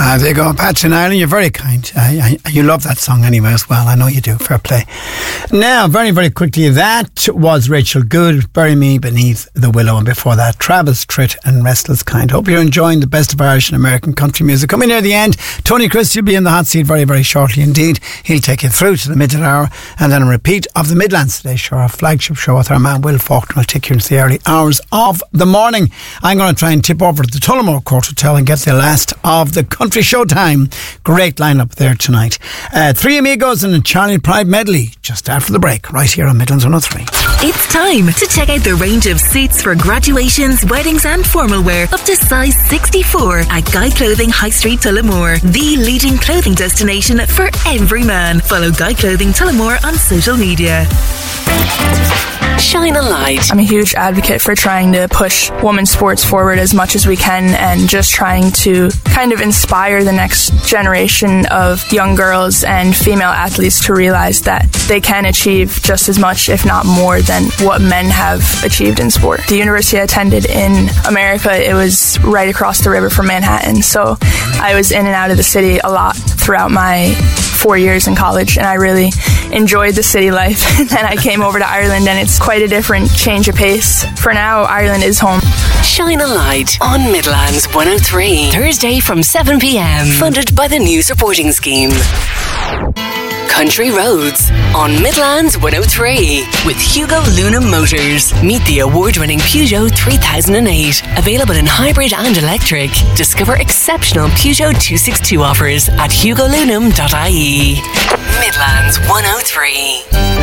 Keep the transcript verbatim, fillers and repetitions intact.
Uh, there you go. Pat in Ireland, you're very kind. Uh, you love that song anyway as well. I know you do. Fair play. Now, very, very quickly, that was Rachel Good, Bury Me Beneath the Willow. And before that, Travis Tritt and Restless Kind. Hope you're enjoying the best of Irish and American country music. Coming near the end, Tony Christie will be in the hot seat very, very shortly indeed. He'll take you through to the middle hour, and then a repeat of the Midlands Today Show, our flagship show with our man Will Faulkner will take you into the early hours of the morning. I'm going to try and tip over to the Tullamore Court Hotel and get the last of the country show time. Great lineup there tonight. Uh, Three Amigos and a Charlie Pride medley just after the break, right here on Midlands one oh three. It's time to check out the range of suits for graduations, weddings and formal wear up to size sixty-four at Guy Clothing High Street Tullamore, the leading clothing destination for every man. Follow Guy Clothing Tullamore on social media. Shine a light. I'm a huge advocate for trying to push women's sports forward as much as we can, and just trying to kind of inspire the next generation of young girls and female athletes to realize that they can achieve just as much, if not more, than what men have achieved in sport. The university I attended in America, it was right across the river from Manhattan, so I was in and out of the city a lot throughout my four years in college, and I really enjoyed the city life. And then I came over to Ireland, and it's quite a different change of pace. For now, Ireland is home. Shine a light on Midlands one oh three. Thursday from seven p.m. Funded by the News Reporting Scheme. Country Roads on Midlands one oh three with Hugo Luna Motors. Meet the award-winning Peugeot three thousand eight. Available in hybrid and electric. Discover exceptional Peugeot two sixty-two offers at hugo lunam dot I E. Midlands one oh three.